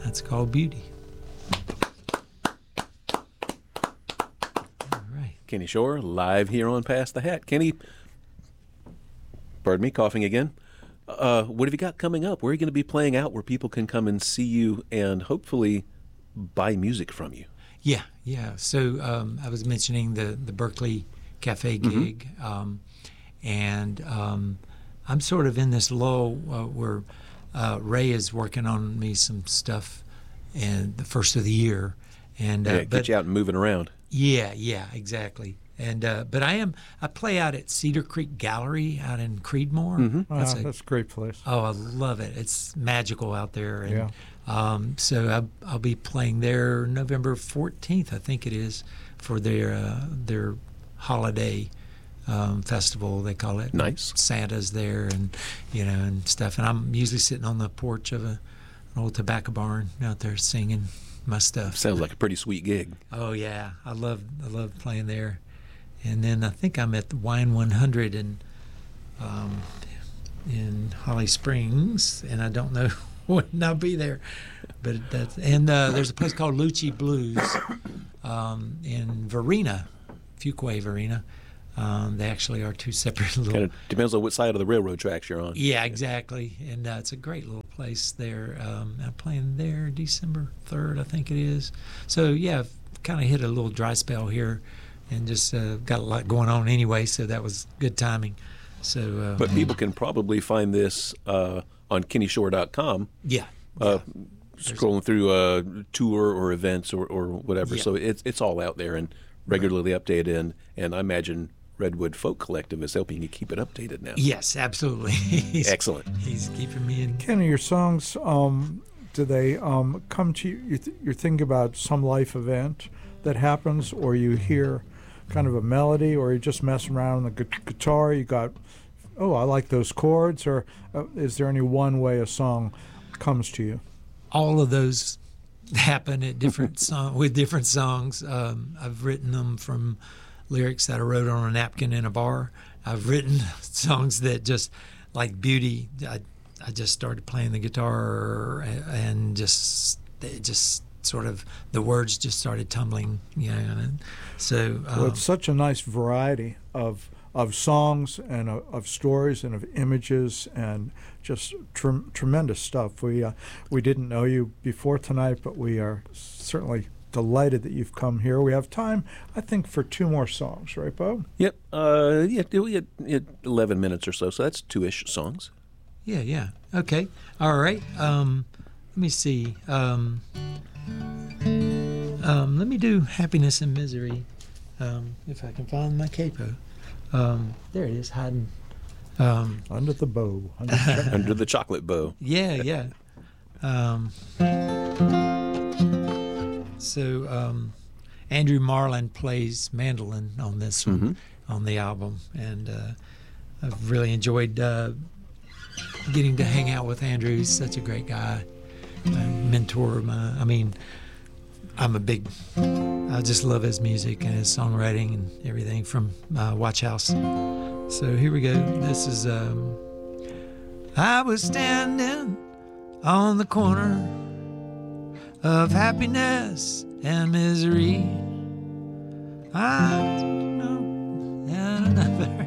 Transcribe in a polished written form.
That's called Beauty. All right. Kenny Shore, live here on Pass the Hat. Kenny, pardon me, coughing again. What have you got coming up? Where are you going to be playing out where people can come and see you and hopefully buy music from you? Yeah. So I was mentioning the Berkeley Cafe gig, and I'm sort of in this lull where Ray is working on me some stuff in the first of the year, and get you out and moving around. Yeah, exactly. And but I play out at Cedar Creek Gallery out in Creedmoor. That's a great place. Oh, I love it. It's magical out there. And, Yeah. So I'll be playing there November 14th, I think it is, for their holiday festival. They call it. Nice. Santa's there, and and stuff. And I'm usually sitting on the porch of an old tobacco barn out there singing my stuff. Sounds like a pretty sweet gig. Oh yeah, I love playing there. And then I think I'm at the Wine 100 in Holly Springs, and I don't know when I'll be there. But there's a place called Lucci Blues in Varina, Fuquay, Varina. They actually are two separate little. Kind of depends on what side of the railroad tracks you're on. Yeah, exactly. And it's a great little place there. I'm playing there December 3rd, I think it is. So yeah, I've kind of hit a little dry spell here. And just got a lot going on anyway, so that was good timing. So, but people can probably find this on KennyShore.com. Yeah. Scrolling through tour or events or whatever. Yeah. So it's all out there and regularly updated. And I imagine Redwood Folk Collective is helping you keep it updated now. Yes, absolutely. Excellent. He's keeping me in. Kenny, your songs, do they come to you? You're thinking about some life event that happens, or you hear kind of a melody, or you just mess around on the guitar, you got, oh, I like those chords, or is there any one way a song comes to you? All of those happen at different with different songs. I've written them from lyrics that I wrote on a napkin in a bar. I've written songs that just, like Beauty, I just started playing the guitar and it just sort of, the words just started tumbling, and so well, it's such a nice variety of songs and of stories and of images and just tremendous stuff. We didn't know you before tonight, but we are certainly delighted that you've come here. We have time, I think, for 2 more songs, right, Bob? Yep. We had 11 minutes or so that's 2-ish songs. Yeah. Okay. All right. Let me see. Let me do Happiness and Misery, if I can find my capo. There it is, hiding. Under the bow. Under the chocolate bow. Yeah. So Andrew Marlin plays mandolin on this one, on the album, and I've really enjoyed getting to hang out with Andrew. He's such a great guy, my mentor. I just love his music and his songwriting and everything from Watch House. So here we go. This is I was standing on the corner of happiness and misery. I don't know another